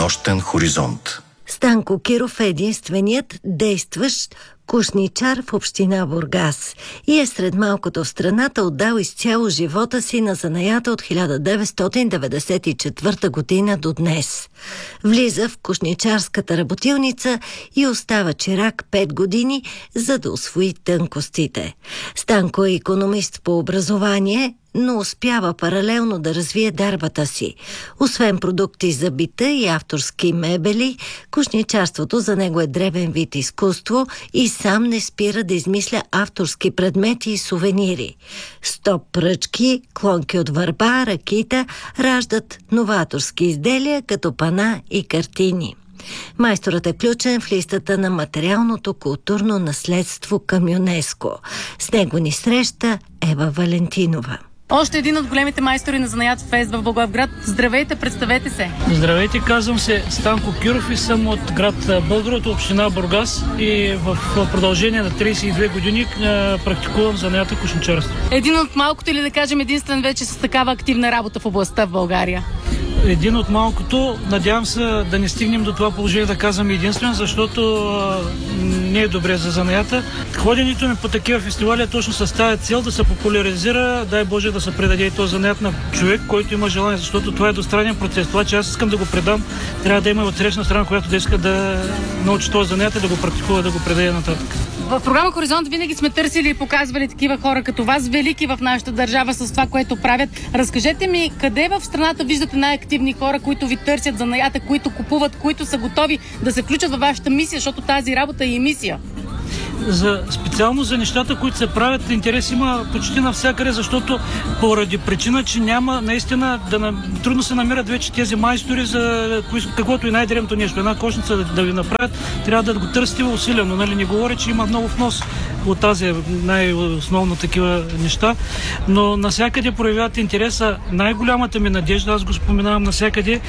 Нощен хоризонт. Станко Киров е единственият действащ кошничар в община Бургас и е сред малкото в страната, отдал изцяло живота си на занаята от 1994 година до днес. Влиза в кошничарската работилница и остава чирак 5 години, за да усвои тънкостите. Станко е икономист по образование, но успява паралелно да развие дарбата си. Освен продукти за бита и авторски мебели, кошничарството за него е дребен вид изкуство и сам не спира да измисля авторски предмети и сувенири. Стоп пръчки, клонки от върба, ракита раждат новаторски изделия като пана и картини. Майсторът е включен в листата на материалното културно наследство към ЮНЕСКО. С него ни среща Ева Валентинова. Още един от големите майстори на занаят в ЕС в Благоевград. Здравейте, представете се. Здравейте, казвам се Станко Киров и съм от град Бългород, община Бургас, и в продължение на 32 години практикувам занаята кошничарство. Един от малкото, или да кажем единствен вече с такава активна работа в областта в България. Един от малкото. Надявам се да не стигнем до това положение да казвам единствен, защото не е добре за занаята. Ходенето ми по такива фестивали е точно с тази цел да се популяризира, дай Боже да се предаде и този занаят на човек, който има желание, защото това е двустранен процес. Това, че аз искам да го предам, трябва да има и отсрещна страна, която да иска да научи този занаят и да го практикува, да го предаде нататък. В програма Хоризонт винаги сме търсили и показвали такива хора като вас, велики в нашата държава с това, което правят. Разкажете ми, къде в страната виждате най-активни хора, които ви търсят занаята, които купуват, които са готови да се включат във вашата мисия, защото тази работа е и мисия? Специално за нещата, които се правят, интерес има почти навсякъде, защото поради причина, че няма наистина трудно се намират вече тези майстори за каквото и най-древното нещо. Една кошница да ви направят, трябва да го търсите усилено. Нали? Не говоря, че има много внос от тази най-основно такива неща, но навсякъде проявяват интереса. Най-голямата ми надежда, аз го споменавам навсякъде,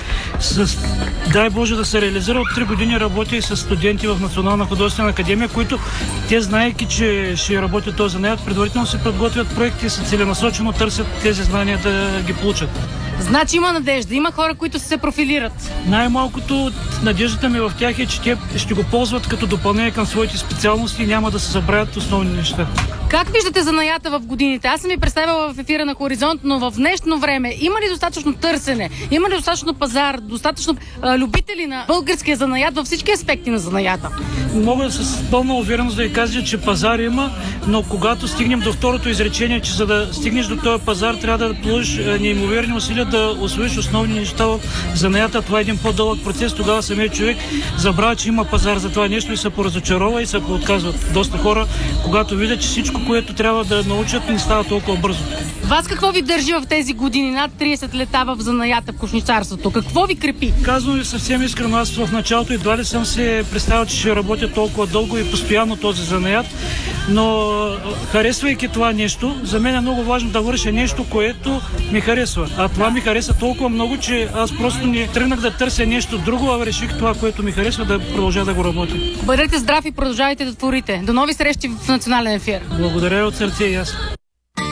дай Боже да се реализира. От 3 години работя и с студенти в Национална художествена академия, които те, знаейки, че ще работят този занаят, предварително се подготвят проекти и се целенасочено търсят тези знания да ги получат. Значи има надежда, има хора, които се профилират. Най-малкото надеждата ми в тях е, че те ще го ползват като допълнение към своите специалности и няма да се забравят основни неща. Как виждате занаята в годините? Аз съм ви представила в ефира на Хоризонт, но в днешно време има ли достатъчно търсене? Има ли достатъчно пазар, достатъчно любители на българския занаят във всички аспекти на занаята? Мога с пълна увереност да ви кажа, че пазар има, но когато стигнем до второто изречение, че за да стигнеш до този пазар, трябва да положиш неимоверни усилия да усвоиш основни неща в занаята. Това е един по-дълъг процес. Тогава самият човек забравя, че има пазар за това нещо и се поразочарова и се поотказват. Доста хора, когато видят, че всичко, което трябва да научат, не става толкова бързо. Вас какво ви държи в тези години, над 30 лета в занаята, в кошничарството? Какво ви крепи? Казвам ви съвсем искрено, аз в началото едва ли съм се представил, че ще работя толкова дълго и постоянно този занаят, но харесвайки това нещо, за мен е много важно да върша нещо, което ми харесва. А това ми хареса толкова много, че аз просто не тръгнах да търся нещо друго, а реших това, което ми харесва, да продължа да го работя. Бъдете здрави и продължавайте да творите. До нови срещи в национален ефир. Благодаря от сърце и аз.